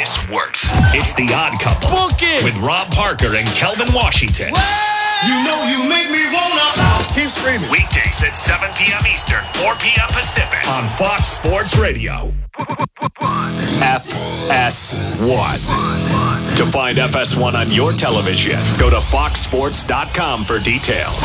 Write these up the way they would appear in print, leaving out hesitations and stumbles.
always works. It's The Odd Couple. Book it! With Rob Parker and Kelvin Washington. What? You know you make me wanna keep screaming. Weekdays at 7 p.m. Eastern, 4 p.m. Pacific on Fox Sports Radio. FS1. To find FS1 on your television, go to foxsports.com for details.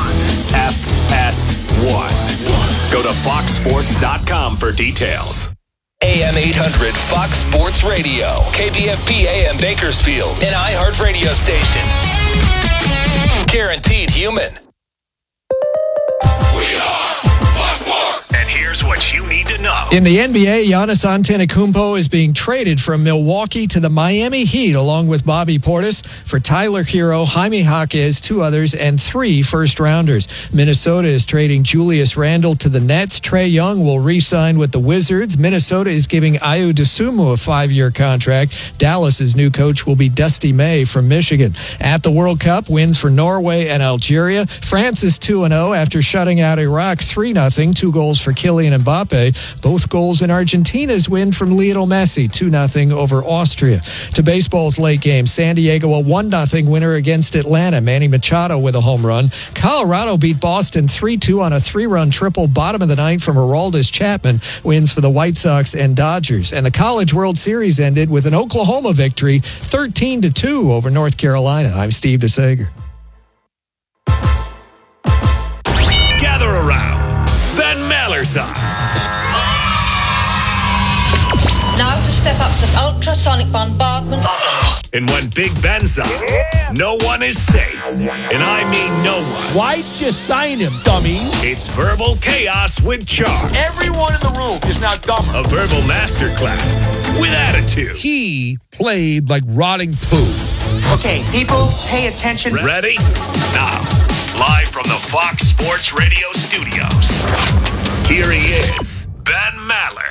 FS1. Go to foxsports.com for details. AM 800 Fox Sports Radio, KBFP AM Bakersfield, an iHeart radio station. Guaranteed human. We are Fox Sports. And here's what you need to know. In the NBA, Giannis Antetokounmpo is being traded from Milwaukee to the Miami Heat, along with Bobby Portis, for Tyler Hero, Jaime Jaquez, 2 others, and 3 first-rounders. Minnesota is trading Julius Randle to the Nets. Trae Young will re-sign with the Wizards. Minnesota is giving Ayo Dosunmu a 5-year contract. Dallas's new coach will be Dusty May from Michigan. At the World Cup, wins for Norway and Algeria. France is 2-0 after shutting out Iraq 3-0, 2 goals for Kylian Mbappe. Both goals in Argentina's win from Lionel Messi, 2-0 over Austria. To baseball's late game, San Diego a 1-0 winner against Atlanta. Manny Machado with a home run. Colorado beat Boston 3-2 on a 3-run triple, bottom of the ninth from Aroldis Chapman. Wins for the White Sox and Dodgers. And the College World Series ended with an Oklahoma victory, 13-2 over North Carolina. I'm Steve DeSager. Gather around. Ben Maller's on. Now to step up to ultrasonic bombardment. And when Big Ben's on, no one is safe. And I mean no one. Why'd you sign him, dummy? It's Verbal Chaos with Charm. Everyone in the room is now dumber. A verbal masterclass with attitude. He played like rotting poo. Okay, people, pay attention. Ready? Now, live from the Fox Sports Radio studios, here he is, Ben Maller.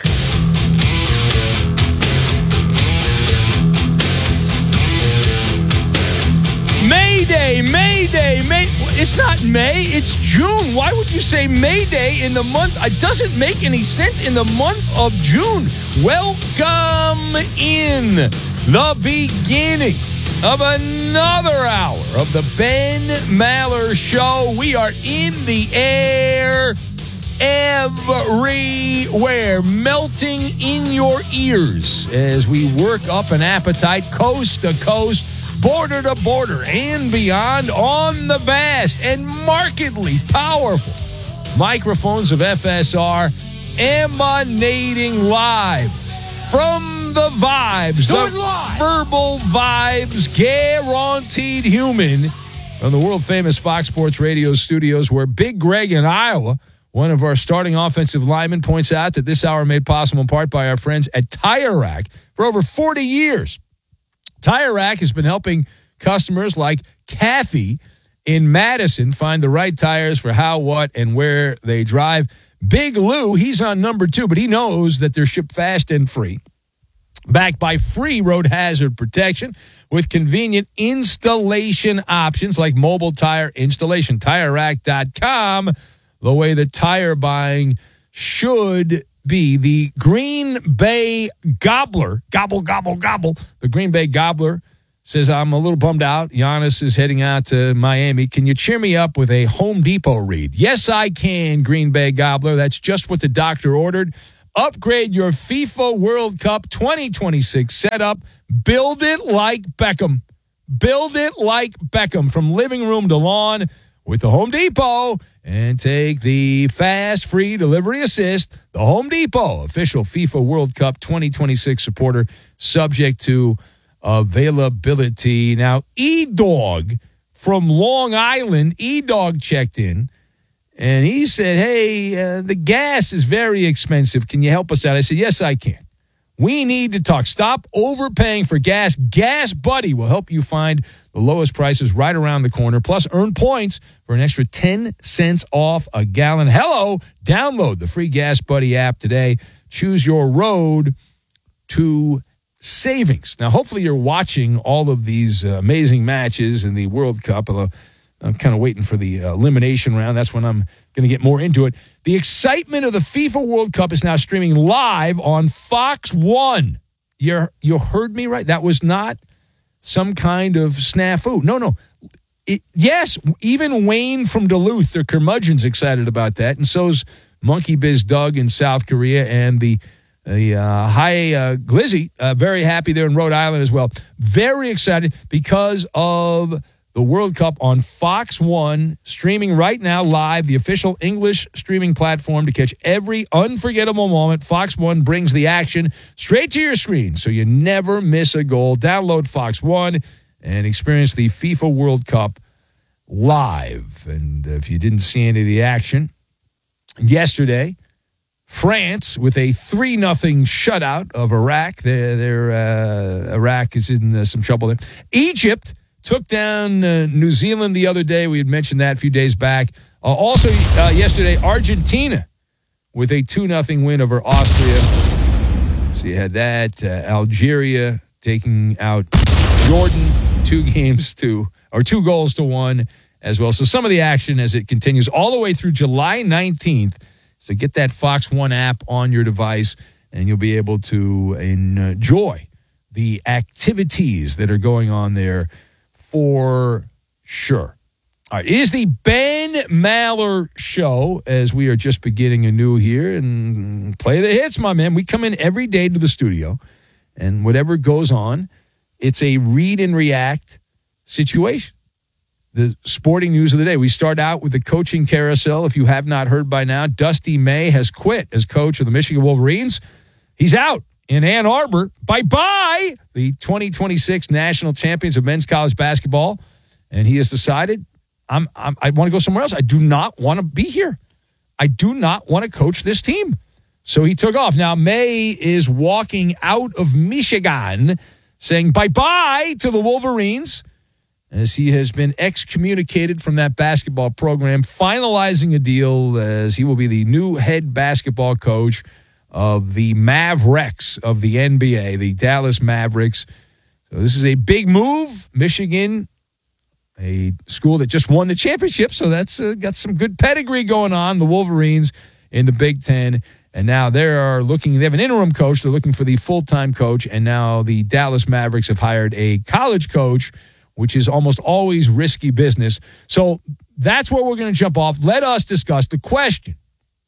Mayday, Mayday, May. It's not May, it's June. Why would you say Mayday in the month? It doesn't make any sense in the month of June. Welcome in the beginning of another hour of the Ben Maller Show. We are in the air everywhere, melting in your ears as we work up an appetite coast to coast, border to border, and beyond on the vast and markedly powerful microphones of FSR, emanating live from the vibes, the verbal vibes, guaranteed human, from the world-famous Fox Sports Radio studios, where Big Greg in Iowa, one of our starting offensive linemen, points out that this hour made possible in part by our friends at Tire Rack for over 40 years. Tire Rack has been helping customers like Kathy in Madison find the right tires for how, what, and where they drive. Big Lou, he's on number 2, but he knows that they're shipped fast and free. Backed by free road hazard protection with convenient installation options like mobile tire installation. TireRack.com, the way that tire buying should be. The Green Bay Gobbler, gobble, gobble, gobble. The Green Bay Gobbler says, I'm a little bummed out. Giannis is heading out to Miami. Can you cheer me up with a Home Depot read? Yes, I can, Green Bay Gobbler. That's just what the doctor ordered. Upgrade your FIFA World Cup 2026 setup. Build it like Beckham. Build it like Beckham from living room to lawn with the Home Depot. And take the fast, free delivery assist. The Home Depot, official FIFA World Cup 2026 supporter, subject to availability. Now, E-Dog from Long Island, E-Dog checked in, and he said, hey, the gas is very expensive. Can you help us out? I said, yes, I can. We need to talk. Stop overpaying for gas. Gas Buddy will help you find the lowest prices right around the corner. Plus, earn points for an extra 10 cents off a gallon. Hello, download the free Gas Buddy app today. Choose your road to savings. Now, hopefully you're watching all of these amazing matches in the World Cup, although I'm kind of waiting for the elimination round. That's when I'm going to get more into it. The excitement of the FIFA World Cup is now streaming live on Fox One. You heard me right. That was not some kind of snafu. No. Yes, even Wayne from Duluth, their curmudgeon's excited about that, and so's Monkey Biz Doug in South Korea, and the High Glizzy, very happy there in Rhode Island as well. Very excited because of the World Cup on Fox 1, streaming right now live, the official English streaming platform to catch every unforgettable moment. Fox 1 brings the action straight to your screen, so you never miss a goal. Download Fox 1 and experience the FIFA World Cup live. And if you didn't see any of the action yesterday, France with a 3-0 shutout of Iraq. Iraq is in some trouble there. Egypt took down New Zealand the other day. We had mentioned that a few days back. Also, yesterday, Argentina with a 2-0 win over Austria. So you had that. Algeria taking out Jordan 2 goals to 1 as well. So some of the action as it continues all the way through July 19th. So get that Fox One app on your device, and you'll be able to enjoy the activities that are going on there for sure. All right, it is the Ben Maller Show as we are just beginning anew here. And play the hits, my man. We come in every day to the studio, and whatever goes on, it's a read and react situation. The sporting news of the day. We start out with the coaching carousel. If you have not heard by now, Dusty May has quit as coach of the Michigan Wolverines. He's out in Ann Arbor. Bye-bye, the 2026 national champions of men's college basketball. And he has decided, I want to go somewhere else. I do not want to be here. I do not want to coach this team. So he took off. Now, May is walking out of Michigan, saying bye-bye to the Wolverines, as he has been excommunicated from that basketball program, finalizing a deal as he will be the new head basketball coach of the Mavericks of the NBA, the Dallas Mavericks. So this is a big move. Michigan, a school that just won the championship, so that's got some good pedigree going on. The Wolverines in the Big Ten, and now they have an interim coach. They're looking for the full-time coach, and now the Dallas Mavericks have hired a college coach, which is almost always risky business. So that's where we're going to jump off. Let us discuss the question.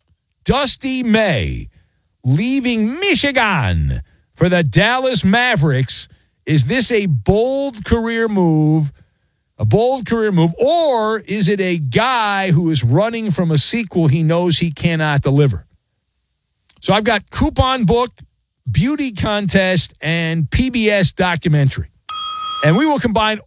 Dusty May leaving Michigan for the Dallas Mavericks. Is this a bold career move? Or is it a guy who is running from a sequel he knows he cannot deliver? So I've got coupon book, beauty contest, and PBS documentary. And we will combine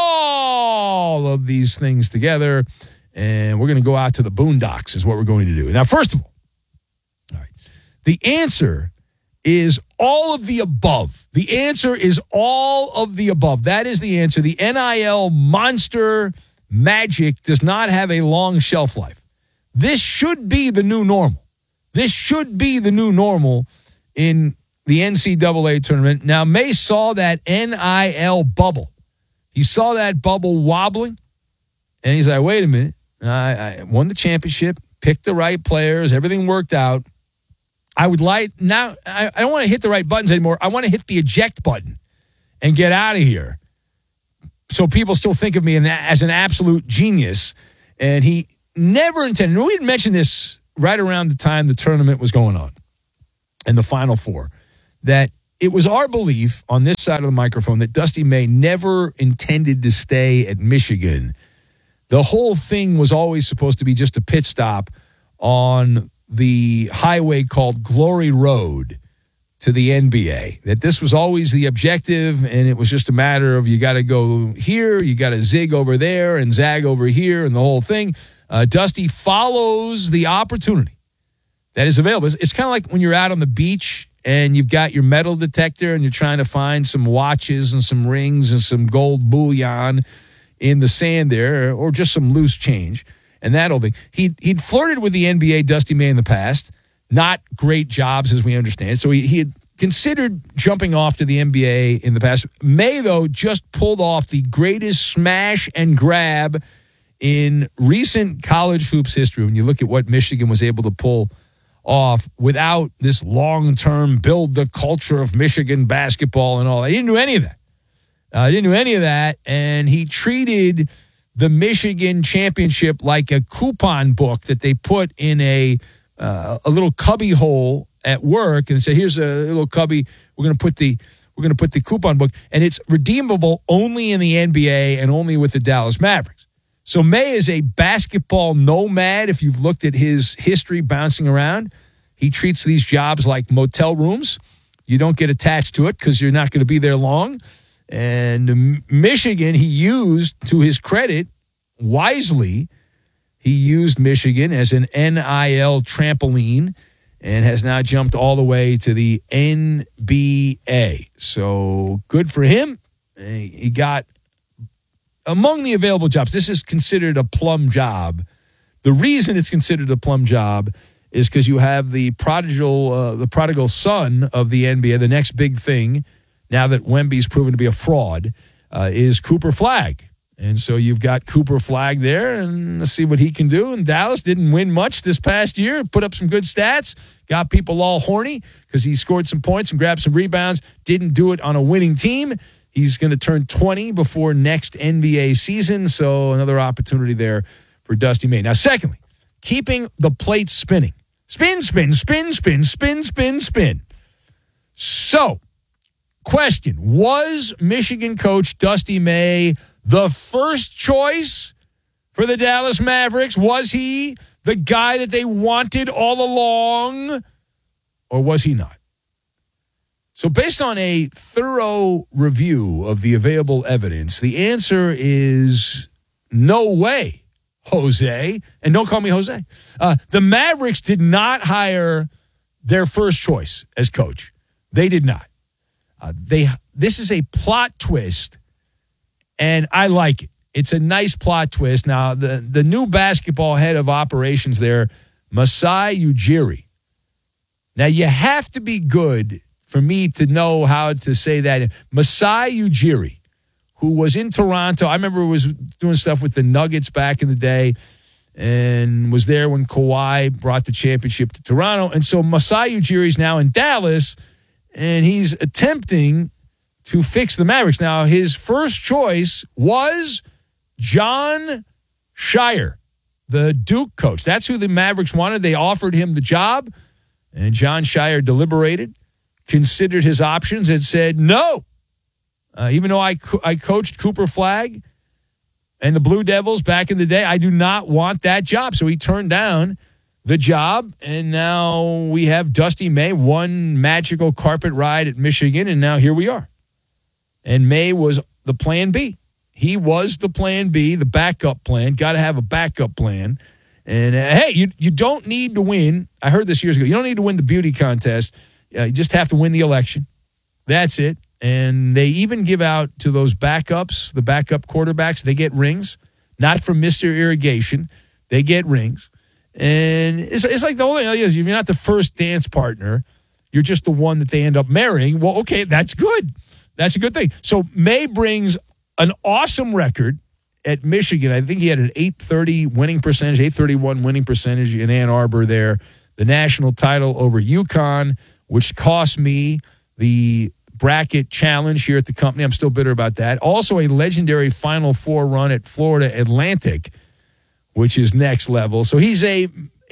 all of these things together, and we're going to go out to the boondocks is what we're going to do. Now, first of all right, the answer is all of the above. The answer is all of the above. That is the answer. The NIL monster magic does not have a long shelf life. This should be the new normal. This should be the new normal in the NCAA tournament. Now, May saw that NIL bubble. He saw that bubble wobbling, and he's like, wait a minute. I won the championship, picked the right players, everything worked out. I don't want to hit the right buttons anymore. I want to hit the eject button and get out of here so people still think of me as an absolute genius. And he never intended, we had mentioned this right around the time the tournament was going on and the Final Four, that it was our belief on this side of the microphone that Dusty May never intended to stay at Michigan. The whole thing was always supposed to be just a pit stop on the highway called Glory Road to the NBA. That this was always the objective, and it was just a matter of you got to go here, you got to zig over there and zag over here, and the whole thing. Dusty follows the opportunity that is available. It's kind of like when you're out on the beach and you've got your metal detector and you're trying to find some watches and some rings and some gold bullion in the sand there, or just some loose change and that old thing. He'd flirted with the NBA, Dusty May, in the past. Not great jobs, as we understand. So he had considered jumping off to the NBA in the past. May, though, just pulled off the greatest smash and grab in recent college hoops history. When you look at what Michigan was able to pull off without this long-term build the culture of Michigan basketball and all that. He didn't do any of that. And he treated the Michigan championship like a coupon book that they put in a little cubby hole at work and said, here's a little cubby. We're going to put the coupon book, and it's redeemable only in the NBA and only with the Dallas Mavericks. So May is a basketball nomad. If you've looked at his history bouncing around, he treats these jobs like motel rooms. You don't get attached to it because you're not going to be there long. And Michigan, he used, to his credit, wisely, he used Michigan as an NIL trampoline and has now jumped all the way to the NBA. So good for him. He got, among the available jobs, this is considered a plum job. The reason it's considered a plum job is because you have the prodigal son of the NBA, the next big thing, now that Wemby's proven to be a fraud, is Cooper Flagg. And so you've got Cooper Flagg there, and let's see what he can do. And Dallas didn't win much this past year, put up some good stats, got people all horny because he scored some points and grabbed some rebounds, didn't do it on a winning team. He's going to turn 20 before next NBA season, so another opportunity there for Dusty May. Now, secondly, keeping the plate spinning. Spin, spin, spin, spin, spin, spin, spin. So, question, was Michigan coach Dusty May the first choice for the Dallas Mavericks? Was he the guy that they wanted all along, or was he not? So based on a thorough review of the available evidence, the answer is no way, Jose. And don't call me Jose. The Mavericks did not hire their first choice as coach. They did not. This is a plot twist, and I like it. It's a nice plot twist. Now, the new basketball head of operations there, Masai Ujiri. Now, you have to be good for me to know how to say that. Masai Ujiri, who was in Toronto. I remember was doing stuff with the Nuggets back in the day and was there when Kawhi brought the championship to Toronto. And so Masai Ujiri is now in Dallas, and he's attempting to fix the Mavericks. Now, his first choice was Jon Scheyer, the Duke coach. That's who the Mavericks wanted. They offered him the job, and Jon Scheyer deliberated, considered his options, and said no. Even though I coached Cooper Flagg and the Blue Devils back in the day, I do not want that job. So he turned down the job, and now we have Dusty May, one magical carpet ride at Michigan, and now here we are. And May was the plan B. He was the plan B, the backup plan. Got to have a backup plan. And, hey, you don't need to win. I heard this years ago. You don't need to win the beauty contest. You just have to win the election. That's it. And they even give out to those backups, the backup quarterbacks, they get rings. Not from Mr. Irrigation. They get rings. And it's like the whole thing. If you're not the first dance partner, you're just the one that they end up marrying. Well, okay, that's good. That's a good thing. So May brings an awesome record at Michigan. I think he had an 830 winning percentage, 831 winning percentage in Ann Arbor there. The national title over UConn, which cost me the bracket challenge here at the company. I'm still bitter about that. Also a legendary Final Four run at Florida Atlantic, which is next level. So he's a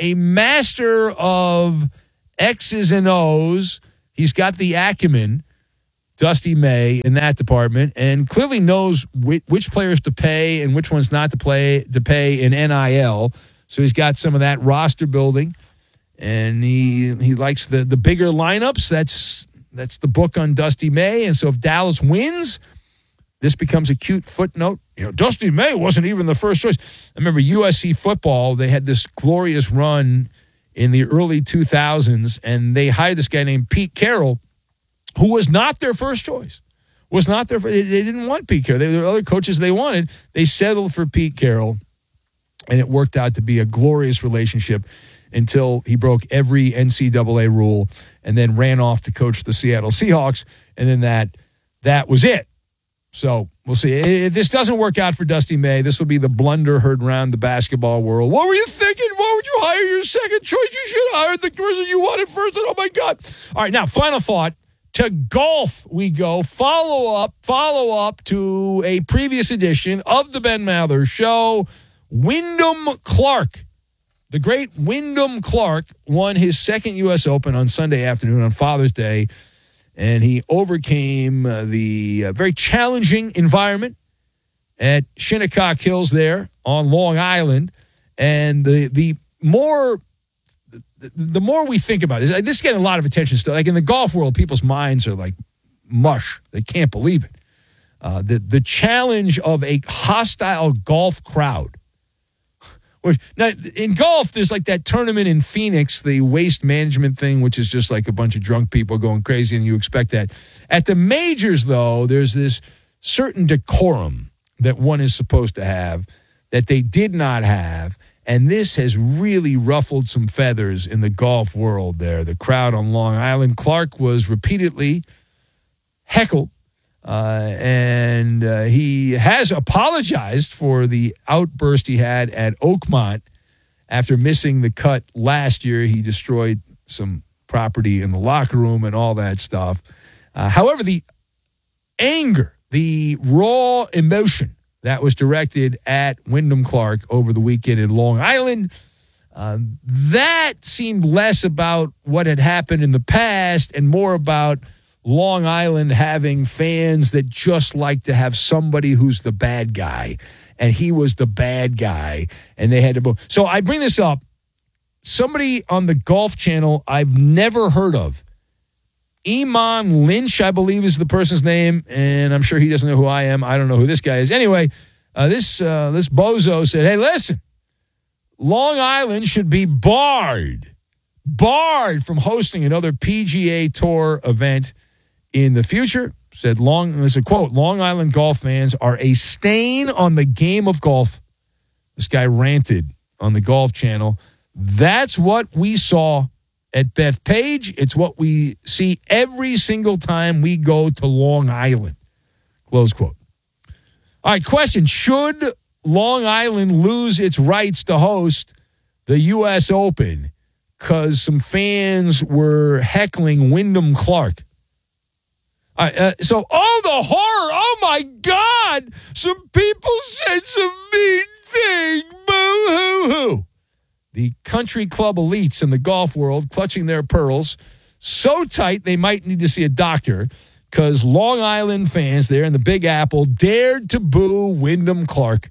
master of X's and O's. He's got the acumen, Dusty May, in that department, and clearly knows which players to pay and which ones not to pay in NIL. So he's got some of that roster building, and he likes the bigger lineups. That's the book on Dusty May. And so if Dallas wins, this becomes a cute footnote. Dusty May wasn't even the first choice. I remember USC football, they had this glorious run in the early 2000s, and they hired this guy named Pete Carroll, who was not their first choice. They didn't want Pete Carroll. There were other coaches they wanted. They settled for Pete Carroll, and it worked out to be a glorious relationship until he broke every NCAA rule and then ran off to coach the Seattle Seahawks, and then that was it. So We'll see. If this doesn't work out for Dusty May, this will be the blunder heard around the basketball world. What were you thinking? Why would you hire your second choice? You should have hired the person you wanted first. And oh, my God. All right, now, final thought. To golf we go. Follow up to a previous edition of the Ben Maller Show. Wyndham Clark, the great Wyndham Clark, won his second U.S. Open on Sunday afternoon on Father's Day, and he overcame the very challenging environment at Shinnecock Hills there on Long Island. And the more we think about this is getting a lot of attention still. Like in the golf world, people's minds are like mush. They can't believe it. The challenge of a hostile golf crowd. Now, in golf, there's like that tournament in Phoenix, the waste management thing, which is just like a bunch of drunk people going crazy, and you expect that. At the majors, though, there's this certain decorum that one is supposed to have that they did not have. And this has really ruffled some feathers in the golf world there. The crowd on Long Island. Clark was repeatedly heckled, and he has apologized for the outburst he had at Oakmont after missing the cut last year. He destroyed some property in the locker room and all that stuff. However, the anger, the raw emotion that was directed at Wyndham Clark over the weekend in Long Island, that seemed less about what had happened in the past and more about Long Island having fans that just like to have somebody who's the bad guy. And he was the bad guy, and they had to move. So I bring this up. Somebody on the Golf Channel I've never heard of, Eamon Lynch, I believe is the person's name, and I'm sure he doesn't know who I am. I don't know who this guy is. Anyway, this bozo said, hey, listen, Long Island should be barred from hosting another PGA Tour event in the future. Said, this is a quote, Long Island golf fans are a stain on the game of golf. This guy ranted on the Golf Channel. That's what we saw at Bethpage. It's what we see every single time we go to Long Island. Close quote. All right, question. Should Long Island lose its rights to host the U.S. Open because some fans were heckling Wyndham Clark? All right, the horror. Oh, my God. Some people said some mean thing. Boo-hoo-hoo. The country club elites in the golf world clutching their pearls so tight they might need to see a doctor because Long Island fans there in the Big Apple dared to boo Wyndham Clark.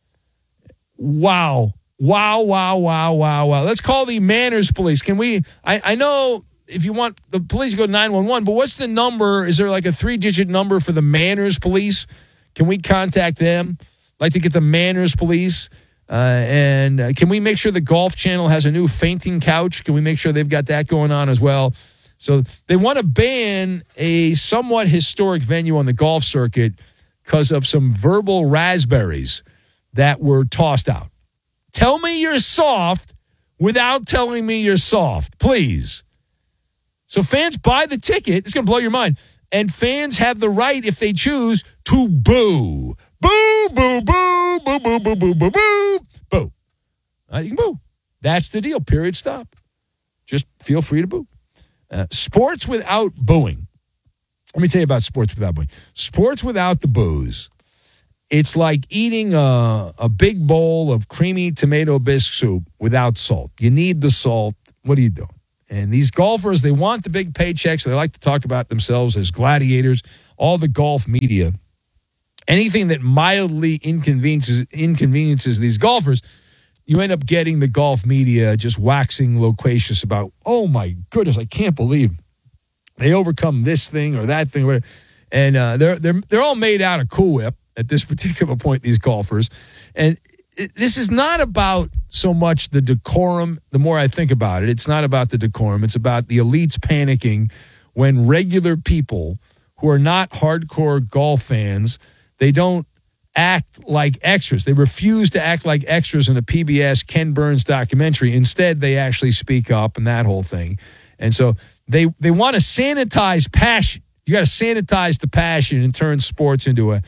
Wow. Let's call the manners police. Can we – I know if you want the police to go to 911, but what's the number? Is there like a 3-digit number for the manners police? Can we contact them? I'd like to get the manners police. And can we make sure the Golf Channel has a new fainting couch? Can we make sure they've got that going on as well? So they want to ban a somewhat historic venue on the golf circuit because of some verbal raspberries that were tossed out. Tell me you're soft without telling me you're soft, please. So fans buy the ticket. It's going to blow your mind. And fans have the right, if they choose, to boo. Boo, boo, boo, boo, boo, boo, boo, boo, boo, boo. You can boo. That's the deal. Period. Stop. Just feel free to boo. Sports without booing. Let me tell you about sports without booing. Sports without the boos. It's like eating a big bowl of creamy tomato bisque soup without salt. You need the salt. What are you doing? And these golfers, they want the big paychecks. They like to talk about themselves as gladiators. All the golf media. Anything that mildly inconveniences these golfers, you end up getting the golf media just waxing loquacious about, oh, my goodness, I can't believe they overcome this thing or that thing. Or whatever. And they're all made out of Cool Whip at this particular point, these golfers. And this is not about so much the decorum. The more I think about it, it's not about the decorum. It's about the elites panicking when regular people who are not hardcore golf fans, they don't act like extras. They refuse to act like extras in a PBS Ken Burns documentary. Instead, they actually speak up and that whole thing. And so they want to sanitize passion. You got to sanitize the passion and turn sports into a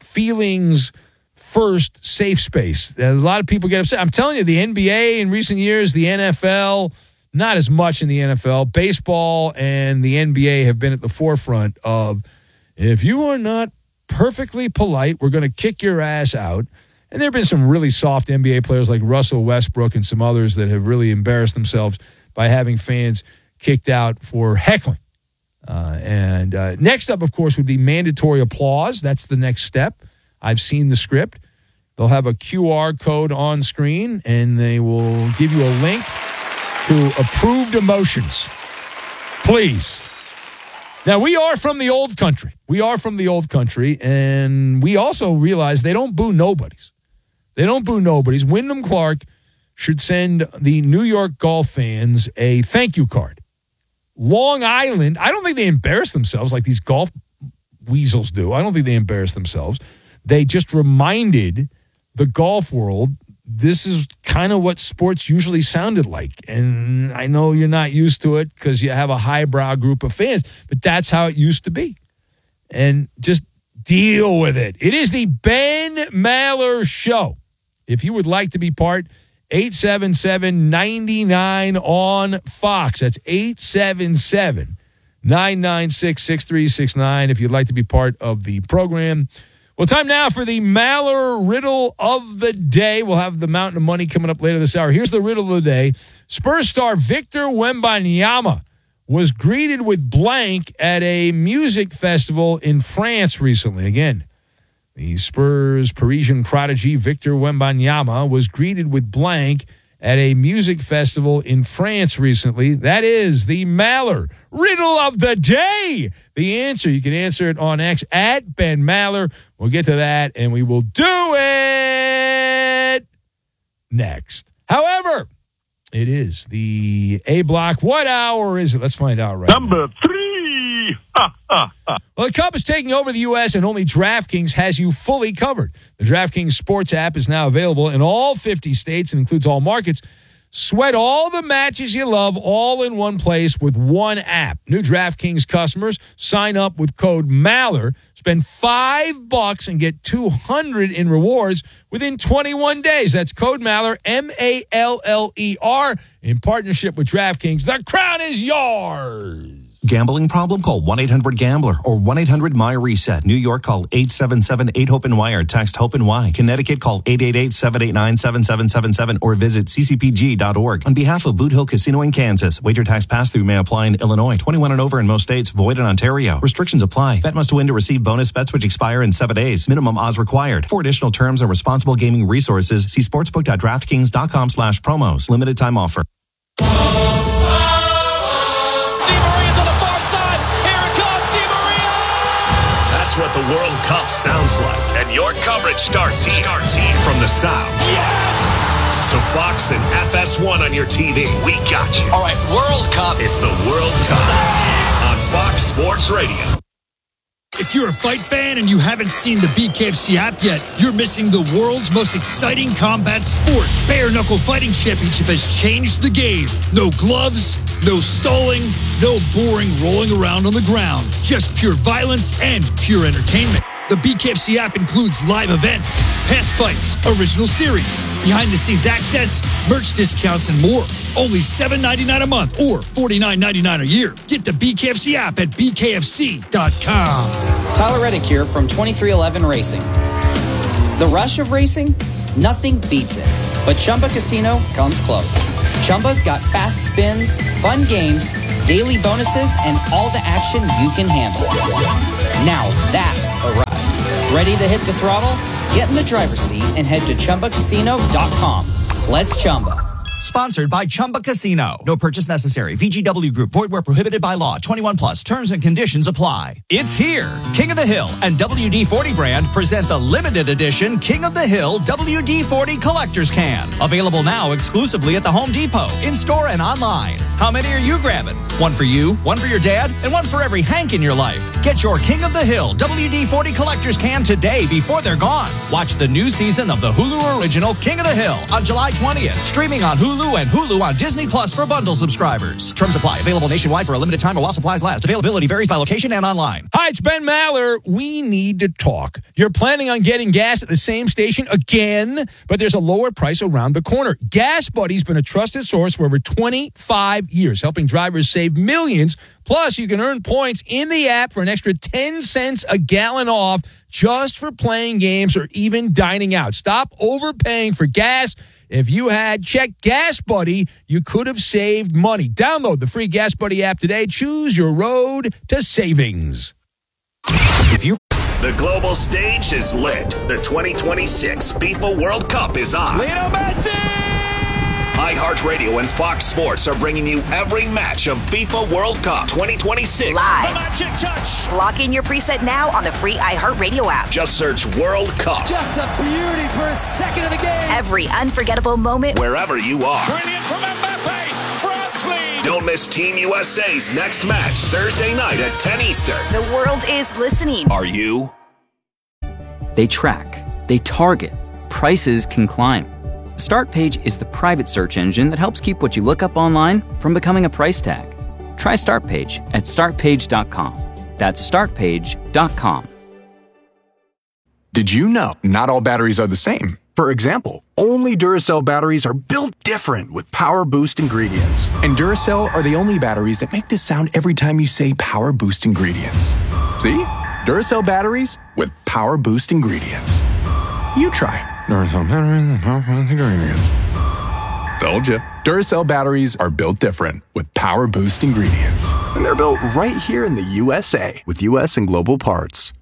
feelings first safe space. A lot of people get upset. I'm telling you, the NBA in recent years, the NFL, not as much in the NFL. Baseball and the NBA have been at the forefront of, if you are not perfectly polite, we're going to kick your ass out. And there have been some really soft NBA players like Russell Westbrook and some others that have really embarrassed themselves by having fans kicked out for heckling. And next up, of course, would be mandatory applause. That's the next step. I've seen the script. They'll have a QR code on screen, and they will give you a link to approved emotions. Please. Now, we are from the old country. And we also realize they don't boo nobodies. Wyndham Clark should send the New York golf fans a thank you card. Long Island, I don't think they embarrass themselves like these golf weasels do. I don't think they embarrass themselves. They just reminded the golf world this is kind of what sports usually sounded like. And I know you're not used to it because you have a highbrow group of fans, but that's how it used to be. And just deal with it. It is the Ben Maller Show. If you would like to be part, 877-99 on Fox. That's 877-996-6369 if you'd like to be part of the program. Well, time now for the Maller Riddle of the Day. We'll have the Mountain of Money coming up later this hour. Here's the riddle of the day. Spurs star Victor Wembanyama was greeted with blank at a music festival in France recently. Again, the Spurs Parisian prodigy Victor Wembanyama was greeted with blank at a music festival in France recently. That is the Maller Riddle of the Day. The answer, you can answer it on X at Ben Maller. We'll get to that, and we will do it next. However, it is the A block. What hour is it? Let's find out right Number now. 3. Well, the Cup is taking over the U.S., and only DraftKings has you fully covered. The DraftKings Sports app is now available in all 50 states and includes all markets. Sweat all the matches you love all in one place with one app. New DraftKings customers sign up with code MALLER, spend $5 and get $200 in rewards within 21 days. That's code MALLER, MALLER, in partnership with DraftKings. The crown is yours. Gambling problem? Call 1-800-GAMBLER or 1-800-MY-RESET. New York, call 877-8-HOPE-NY or text HOPE-NY. Connecticut, call 888-789-7777 or visit ccpg.org. On behalf of Boot Hill Casino in Kansas, wager tax pass-through may apply in Illinois. 21 and over in most states, void in Ontario. Restrictions apply. Bet must win to receive bonus bets which expire in 7 days. Minimum odds required. For additional terms and responsible gaming resources, see sportsbook.draftkings.com/promos. Limited time offer. That's what the World Cup sounds like. And your coverage starts here. From the sounds. Yes! To Fox and FS1 on your TV. We got you. All right, World Cup. It's the World Cup on Fox Sports Radio. If you're a fight fan and you haven't seen the BKFC app yet, you're missing the world's most exciting combat sport. Bare Knuckle Fighting Championship has changed the game. No gloves, no stalling, no boring rolling around on the ground. Just pure violence and pure entertainment. The BKFC app includes live events, past fights, original series, behind-the-scenes access, merch discounts, and more. Only $7.99 a month or $49.99 a year. Get the BKFC app at bkfc.com. Tyler Reddick here from 2311 Racing. The rush of racing? Nothing beats it. But Chumba Casino comes close. Chumba's got fast spins, fun games, daily bonuses, and all the action you can handle. Now that's a ride. Ready to hit the throttle? Get in the driver's seat and head to ChumbaCasino.com. Let's Chumba. Sponsored by Chumba Casino. No purchase necessary. VGW Group. Void where prohibited by law. 21 plus. Terms and conditions apply. It's here. King of the Hill and WD-40 brand present the limited edition King of the Hill WD-40 Collector's Can. Available now exclusively at the Home Depot, in-store and online. How many are you grabbing? One for you, one for your dad, and one for every Hank in your life. Get your King of the Hill WD-40 Collector's Can today before they're gone. Watch the new season of the Hulu original King of the Hill on July 20th. Streaming on Hulu Hulu and Hulu on Disney Plus for bundle subscribers. Terms apply. Available nationwide for a limited time or while supplies last. Availability varies by location and online. Hi, it's Ben Maller. We need to talk. You're planning on getting gas at the same station again, but there's a lower price around the corner. Gas Buddy's been a trusted source for over 25 years, helping drivers save millions. Plus, you can earn points in the app for an extra 10 cents a gallon off just for playing games or even dining out. Stop overpaying for gas. If you had checked Gas Buddy, you could have saved money. Download the free Gas Buddy app today. Choose your road to savings. The global stage is lit. The 2026 FIFA World Cup is on. Lionel Messi! iHeartRadio and Fox Sports are bringing you every match of FIFA World Cup 2026. Live. The magic touch. Lock in your preset now on the free iHeartRadio app. Just search World Cup. Just a beauty for a second of the game. Every unforgettable moment. Wherever you are. Brilliant from Mbappe. France lead. Don't miss Team USA's next match Thursday night at 10 Eastern. The world is listening. Are you? They track. They target. Prices can climb. StartPage is the private search engine that helps keep what you look up online from becoming a price tag. Try StartPage at startpage.com. That's startpage.com. Did you know not all batteries are the same? For example, only Duracell batteries are built different with Power Boost ingredients. And Duracell are the only batteries that make this sound every time you say Power Boost ingredients. See? Duracell batteries with Power Boost ingredients. You try. Duracell batteries with Power Boost ingredients. Told you. Duracell batteries are built different with Power Boost ingredients. And they're built right here in the USA with US and global parts.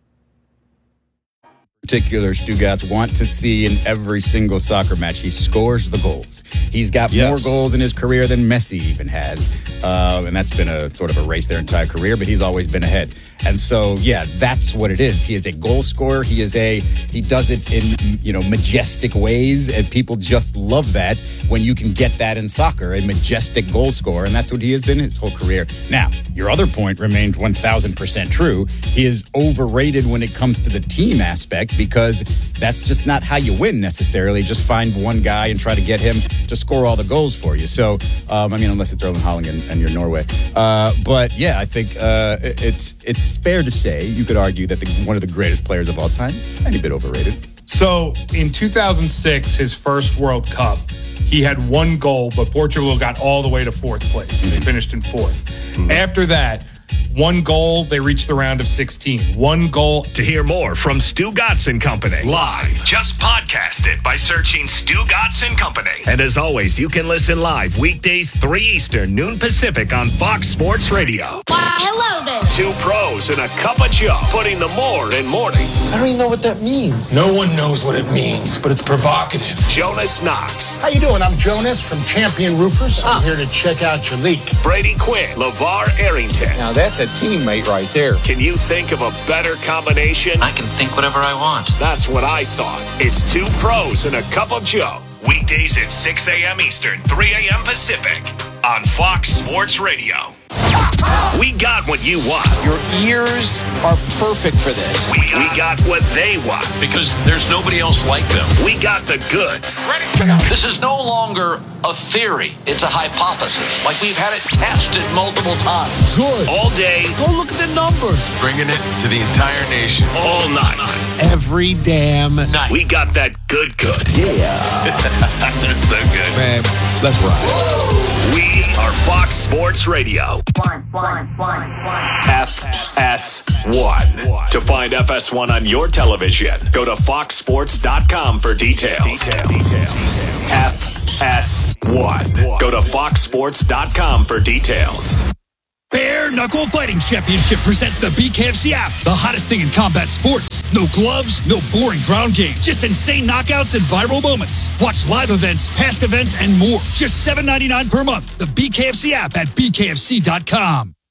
Particular Stugatz want to see in every single soccer match. He scores the goals. He's got more goals in his career than Messi even has. And that's been a sort of a race their entire career, but he's always been ahead. And so, yeah, that's what it is. He is a goal scorer. He does it in, majestic ways. And people just love that when you can get that in soccer, a majestic goal scorer. And that's what he has been his whole career. Now, your other point remains 1000% true. He is overrated when it comes to the team aspect, because that's just not how you win necessarily. Just find one guy and try to get him to score all the goals for you. So, unless it's Erling Haaland and you're Norway. But yeah, I think it's fair to say, you could argue that one of the greatest players of all time is a tiny bit overrated. So in 2006, his first World Cup, he had one goal, but Portugal got all the way to fourth place. They finished in fourth. After that, one goal, they reached the round of 16. One goal. To hear more from Stugatz and Company live, just podcast it by searching Stugatz and Company. And as always, you can listen live weekdays 3 Eastern, noon Pacific on Fox Sports Radio. Hello there. Two pros and a cup of Joe, putting the more in mornings. I don't even know what that means. No one knows what it means, but it's provocative. Jonas Knox. How you doing? I'm Jonas from Champion Roofers. I'm here to check out your leak. Brady Quinn. LeVar Arrington. Now that's a teammate right there. Can you think of a better combination? I can think whatever I want. That's what I thought. It's two pros and a cup of Joe. Weekdays at 6 a.m. Eastern, 3 a.m. Pacific on Fox Sports Radio. We got what you want. Your ears are perfect for this. We got what they want. Because there's nobody else like them. We got the goods. This is no longer a theory. It's a hypothesis. Like we've had it tested multiple times. Good. All day. Go look at the numbers. Bringing it to the entire nation. All night. Every damn night. We got that good. Yeah. That's so good. Man, let's ride. We are Fox Sports Radio. FS1. To find FS1 on your television, go to foxsports.com for details. FS1. Go to foxsports.com for details. Bare Knuckle Fighting Championship presents the BKFC app, the hottest thing in combat sports. No gloves, no boring ground game, just insane knockouts and viral moments. Watch live events, past events, and more. Just $7.99 per month. The BKFC app at bkfc.com.